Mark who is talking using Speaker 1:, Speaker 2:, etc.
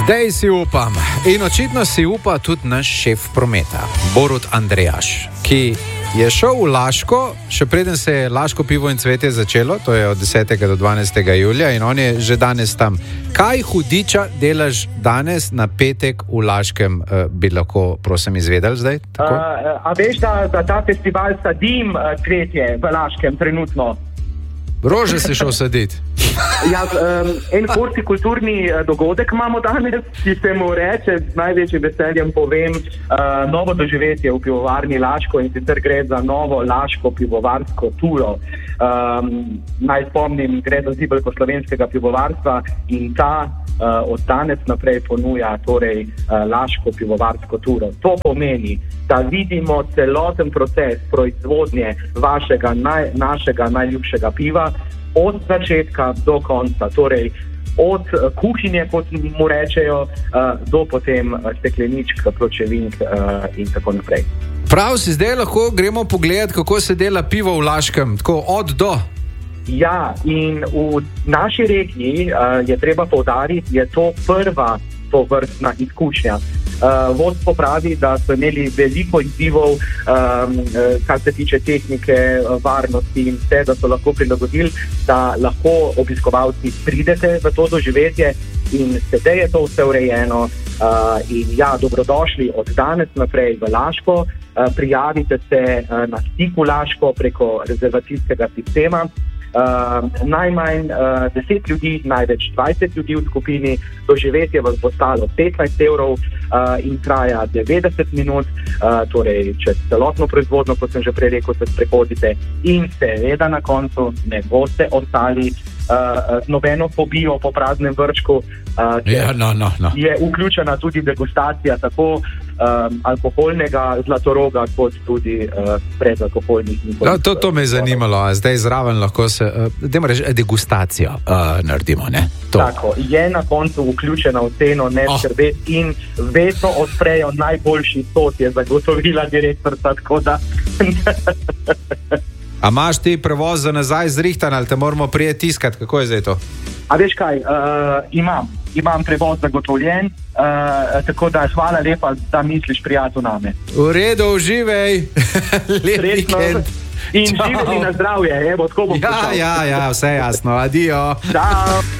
Speaker 1: Dej si upam. In očitno si upa tudi naš šef prometa, Borut Andrejaš, ki je šel v Laško, še preden se je Laško pivo in cvetje začelo, to je od 10. do 12. julija in on je že danes tam. Kaj hudiča delaš danes na petek v Laškem, bi lahko, prosim, izvedeli zdaj?
Speaker 2: A veš, da ta festival sadim cvetje v Laškem trenutno?
Speaker 1: Rože si šel saditi.
Speaker 2: Ja, en hortikulturni dogodek imamo danes, ki se mu reče, z največjim veseljem povem, novo doživetje v pivovarni Laško, in sicer gre za novo Laško pivovarsko turo. Naj spomnim, gre za zibelko slovenskega pivovarstva in ta od danes naprej ponuja torej Laško pivovarsko turo. To pomeni, da vidimo celoten proces proizvodnje našega najljubšega piva od začetka do konca, torej od kuhinje, kot mu rečejo, do potem stekleničk, pločevink in tako naprej.
Speaker 1: Prav si, zdaj lahko gremo pogledati, kako se dela pivo v Laškem, tako od do.
Speaker 2: Ja, in v naši regiji je treba poudariti, je to prva tovrstna izkušnja. Vodstvo pravi, da so imeli veliko izzivov, kar se tiče tehnike, varnosti in vse, da so lahko prilagodili, da lahko obiskovalci pridete v to doživetje, in sedaj je to vse urejeno. In ja, dobrodošli od danes naprej v Laško. Prijavite se na stiku Laško preko rezervacijskega sistema. Najmanj 10 ljudi, največ 20 ljudi v skupini. Doživetje vas bo stalo 15 evrov in traja 90 minut, torej čez celotno proizvodno, kot sem že prej rekel, se sprehodite in seveda na koncu ne boste ostali z nobeno fobijo po praznem vrčku. Je vključena tudi degustacija tako alkoholnega Zlatoroga kot tudi predalkoholnih.
Speaker 1: To me je zanimalo, zdaj zraven lahko se, dajmo reči, degustacijo naredimo, ne? To.
Speaker 2: Tako, je na koncu vključena v ceno, ne skrbeti, in vedno odprejo najboljši sos, je zagotovila direktorica, tako da...
Speaker 1: A imaš ti prevoz za nazaj zrihtan ali te moramo prije tiskati? Kako je zdaj to?
Speaker 2: A veš kaj, imam prevoz zagotovljen, tako da hvala lepa, da misliš prijatelj name.
Speaker 1: V redu, uživej. Lep vikend.
Speaker 2: In živeli na zdravje, evo, tako bom počal.
Speaker 1: Ja, vse jasno, adijo.
Speaker 2: Ciao.